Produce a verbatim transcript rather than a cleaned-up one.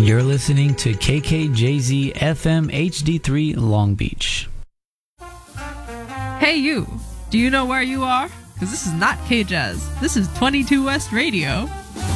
You're listening to K K J Z F M H D three Long Beach. Hey you, do you know where you are? Because this is not K-Jazz. This is twenty-two West Radio.